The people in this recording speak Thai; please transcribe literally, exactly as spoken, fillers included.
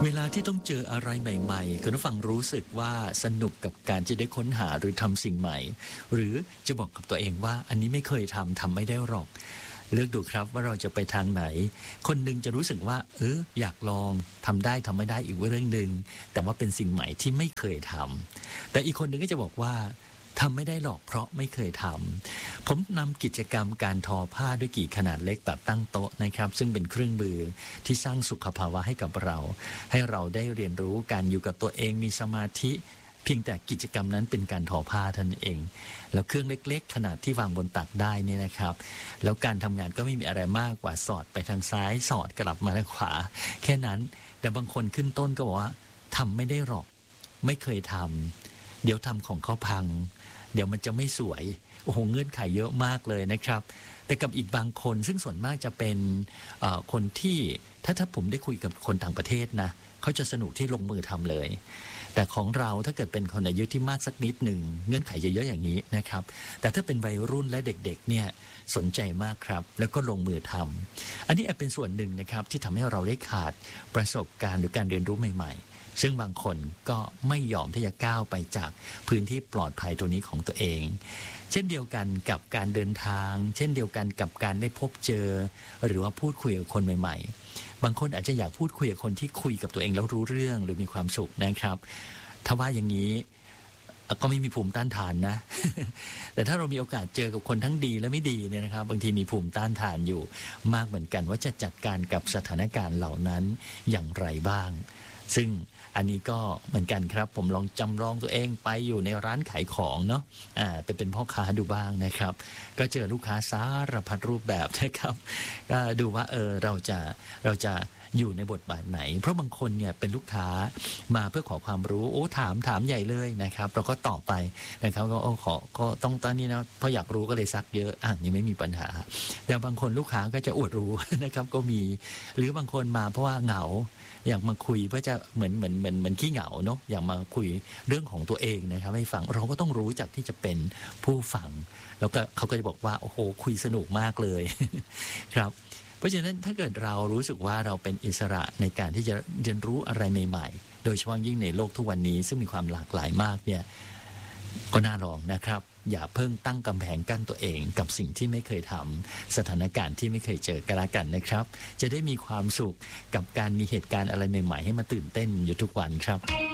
เวลาที่ต้องเจออะไรใหม่ๆคุณผู้ฟังรู้สึกว่าสนุกกับการจะได้ค้นหาหรือทำสิ่งใหม่หรือจะบอกกับตัวเองว่าอันนี้ไม่เคยทำทำไม่ได้หรอกเลือกดูครับว่าเราจะไปทางไหนคนหนึ่งจะรู้สึกว่าเอออยากลองทำได้ทำไม่ได้อีกเรื่องหนึ่งแต่ว่าเป็นสิ่งใหม่ที่ไม่เคยทำแต่อีกคนหนึ่งก็จะบอกว่าทำไม่ได้หรอกเพราะไม่เคยทำผมนำกิจกรรมการทอผ้าด้วยกี่ขนาดเล็กแบบตั้งโต๊ะนะครับซึ่งเป็นเครื่องมือที่สร้างสุขภาวะให้กับเราให้เราได้เรียนรู้การอยู่กับตัวเองมีสมาธิเพียงแต่กิจกรรมนั้นเป็นการทอผ้าท่านเองแล้วเครื่องเล็กๆขนาดที่วางบนตักได้นี่นะครับแล้วการทำงานก็ไม่มีอะไรมากกว่าสอดไปทางซ้ายสอดกลับมาทางขวาแค่นั้นแต่บางคนขึ้นต้นก็บอกว่าทำไม่ได้หรอกไม่เคยทำเดี๋ยวทำของเขาพังเดี๋ยวมันจะไม่สวยโอ้โหเงื่อนไขเยอะมากเลยนะครับแต่กับอีกบางคนซึ่งส่วนมากจะเป็นคนที่ถ้าถ้าผมได้คุยกับคนต่างประเทศนะเขาจะสนุกที่ลงมือทำเลยแต่ของเราถ้าเกิดเป็นคนอายุที่มากสักนิดหนึ่งเงื่อนไขเยอะๆอย่างนี้นะครับแต่ถ้าเป็นวัยรุ่นและเด็กๆเนี่ยสนใจมากครับแล้วก็ลงมือทำอันนี้เป็นส่วนหนึ่งนะครับที่ทำให้เราได้ขาดประสบการณ์หรือการเรียนรู้ใหม่ๆซึ่งบางคนก็ไม่ยอมที่จะก้าวไปจากพื้นที่ปลอดภัยตัวนี้ของตัวเองเช่นเดียวกันกับการเดินทางเช่นเดียวกันกับการได้พบเจอหรือว่าพูดคุยกับคนใหม่ๆบางคนอาจจะอยากพูดคุยกับคนที่คุยกับตัวเองแล้วรู้เรื่องหรือมีความสุขนะครับถ้าว่าอย่างนี้ก็ไม่มีภูมิต้านทานนะ แต่ถ้าเรามีโอกาสเจอกับคนทั้งดีและไม่ดีเนี่ยนะครับบางทีมีภูมิต้านทานอยู่มากเหมือนกันว่าจะจัดการกับสถานการณ์เหล่านั้นอย่างไรบ้างซึ่งอันนี้ก็เหมือนกันครับผมลองจำลองตัวเองไปอยู่ในร้านขายของเนาะอ่าไปเป็นพ่อค้าดูบ้างนะครับก็เจอลูกค้าสารพัดรูปแบบนะครับก็ดูว่าเออเราจะเราจะอยู่ในบทบาทไหนเพราะบางคนเนี่ยเป็นลูกค้ามาเพื่อขอความรู้โอ้ถามถามใหญ่เลยนะครับเราก็ตอบไปนะครับก็โอ้ขอก็ต้องตอนนี้นะเพราะอยากรู้ก็เลยซักเยอะอ่ะนี่ไม่มีปัญหาแต่บางคนลูกค้าก็จะอวดรู้นะครับก็มีหรือบางคนมาเพราะว่าเหงาอยากมาคุยเพื่อจะเหมือนเหมือนเหมือนเหมือนขี้เหงาเนาะอยากมาคุยเรื่องของตัวเองนะครับให้ฟังเราก็ต้องรู้จักที่จะเป็นผู้ฟังแล้วก็เขาก็จะบอกว่าโอ้โหคุยสนุกมากเลย ครับเพราะฉะนั้นถ้าเกิดเรารู้สึกว่าเราเป็นอิสระในการที่จะเรียนรู้อะไรใหม่ๆโดยเฉพาะยิ่งในโลกทุกวันนี้ซึ่งมีความหลากหลายมากเนี่ยก็น่าลองนะครับอย่าเพิ่งตั้งกำแพงกั้นตัวเองกับสิ่งที่ไม่เคยทำสถานการณ์ที่ไม่เคยเจอกันละกันนะครับจะได้มีความสุขกับการมีเหตุการณ์อะไรใหม่ๆให้มาตื่นเต้นอยู่ทุกวันครับ